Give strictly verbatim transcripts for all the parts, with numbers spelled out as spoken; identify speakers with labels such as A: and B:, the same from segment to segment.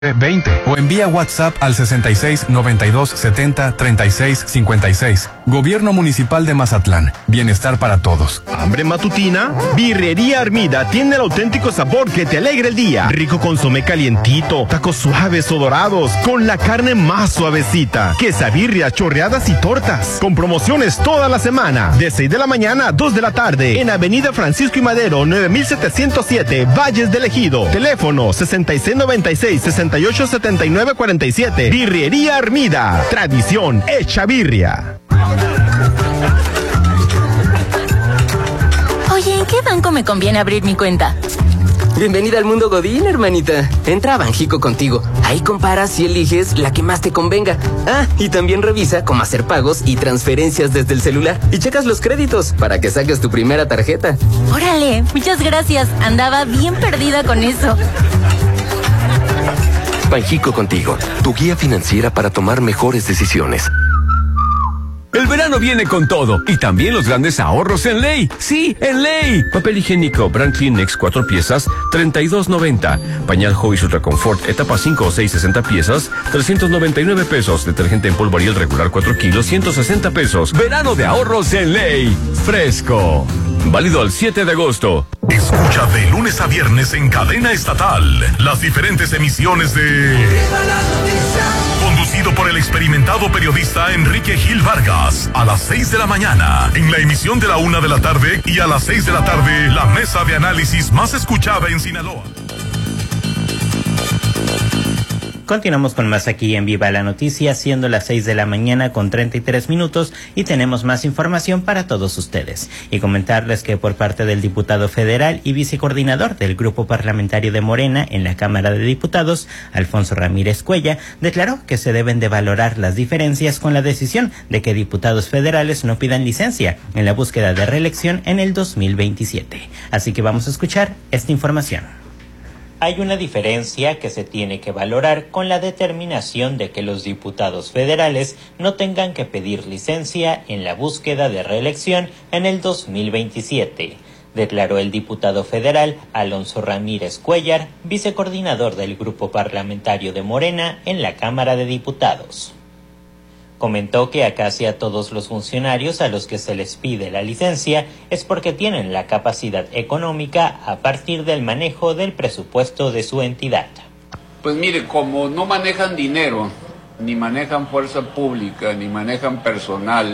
A: veinte o envía WhatsApp al sesenta y seis, noventa y dos, setenta, treinta y seis, cincuenta y seis. Gobierno Municipal de Mazatlán. Bienestar para todos.
B: ¿Hambre matutina? Birrería Armida tiene el auténtico sabor que te alegra el día. Rico consomé calientito, tacos suaves o dorados, con la carne más suavecita, quesabirrias, chorreadas y tortas. Con promociones toda la semana, de seis de la mañana a dos de la tarde, en Avenida Francisco y Madero, nueve mil setecientos siete, Valles del Ejido. Teléfono sesenta y seis noventa y seis, sesenta y ocho setenta y nueve cuarenta y siete. Birrería Armida, tradición hecha birria.
C: Oye, ¿en qué banco me conviene abrir mi cuenta?
D: Bienvenida al mundo Godín, hermanita. Entra a Banjico contigo. Ahí comparas y eliges la que más te convenga. Ah, y también revisa cómo hacer pagos y transferencias desde el celular. Y checas los créditos para que saques tu primera tarjeta.
C: Órale, muchas gracias. Andaba bien perdida con eso.
E: Banjico contigo, tu guía financiera para tomar mejores decisiones.
F: El verano viene con todo y también los grandes ahorros en Ley. Sí, en Ley. Papel higiénico Brand Kleenex cuatro piezas, treinta y dos noventa. Pañal Hobbies Ultra Confort etapa cinco o seis, sesenta piezas, trescientos noventa y nueve pesos. Detergente en polvo Ariel regular cuatro kilos, ciento sesenta pesos. Verano de ahorros en Ley. Fresco. Válido al siete de agosto.
G: Escucha de lunes a viernes en cadena estatal las diferentes emisiones de... Conducido por el experimentado periodista Enrique Gil Vargas, a las seis de la mañana, en la emisión de la una de la tarde, y a las seis de la tarde, la mesa de análisis más escuchada en Sinaloa.
H: Continuamos con más aquí en Viva la Noticia, siendo las seis de la mañana con treinta y tres minutos, y tenemos más información para todos ustedes. Y comentarles que por parte del diputado federal y vicecoordinador del Grupo Parlamentario de Morena en la Cámara de Diputados, Alfonso Ramírez Cuella, declaró que se deben de valorar las diferencias con la decisión de que diputados federales no pidan licencia en la búsqueda de reelección en el dos mil veintisiete. Así que vamos a escuchar esta información. Hay una diferencia que se tiene que valorar con la determinación de que los diputados federales no tengan que pedir licencia en la búsqueda de reelección en el dos mil veintisiete, declaró el diputado federal Alfonso Ramírez Cuellar, vicecoordinador del Grupo Parlamentario de Morena en la Cámara de Diputados. Comentó que a casi a todos los funcionarios a los que se les pide la licencia es porque tienen la capacidad económica a partir del manejo del presupuesto de su entidad.
I: Pues mire, como no manejan dinero, ni manejan fuerza pública, ni manejan personal,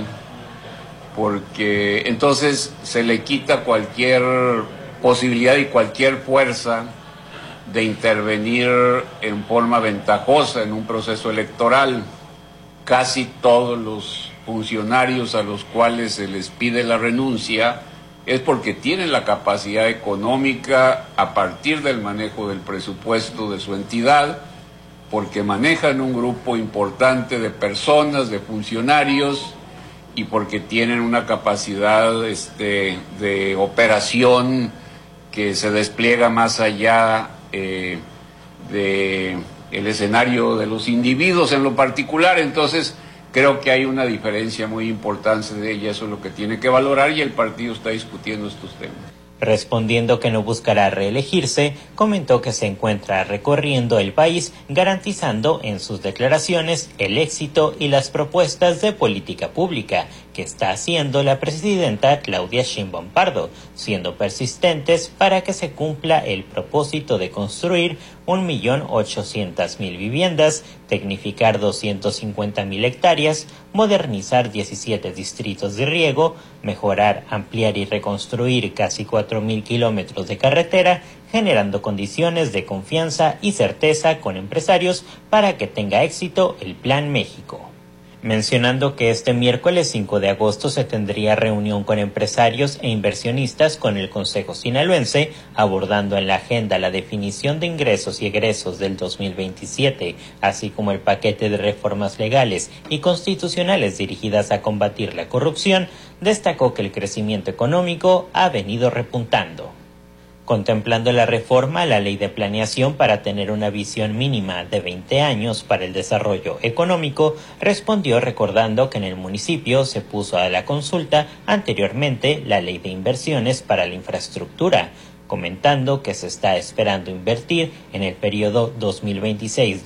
I: porque entonces se le quita cualquier posibilidad y cualquier fuerza de intervenir en forma ventajosa en un proceso electoral. Casi todos los funcionarios a los cuales se les pide la renuncia es porque tienen la capacidad económica a partir del manejo del presupuesto de su entidad, porque manejan un grupo importante de personas, de funcionarios, y porque tienen una capacidad este, de operación que se despliega más allá eh, de... el escenario de los individuos en lo particular. Entonces creo que hay una diferencia muy importante de ella, eso es lo que tiene que valorar, y el partido está discutiendo estos temas.
H: Respondiendo que no buscará reelegirse, comentó que se encuentra recorriendo el país garantizando en sus declaraciones el éxito y las propuestas de política pública que está haciendo la presidenta Claudia Sheinbaum Pardo, siendo persistentes para que se cumpla el propósito de construir un millón ochocientas mil viviendas, tecnificar doscientas cincuenta mil hectáreas, modernizar diecisiete distritos de riego, mejorar, ampliar y reconstruir casi cuatro mil kilómetros de carretera, generando condiciones de confianza y certeza con empresarios para que tenga éxito el Plan México. Mencionando que este miércoles cinco de agosto se tendría reunión con empresarios e inversionistas con el Consejo Sinaloense, abordando en la agenda la definición de ingresos y egresos del dos mil veintisiete, así como el paquete de reformas legales y constitucionales dirigidas a combatir la corrupción, destacó que el crecimiento económico ha venido repuntando. Contemplando la reforma a la Ley de Planeación para tener una visión mínima de veinte años para el desarrollo económico, respondió recordando que en el municipio se puso a la consulta anteriormente la Ley de Inversiones para la Infraestructura, comentando que se está esperando invertir en el periodo dos mil veintiséis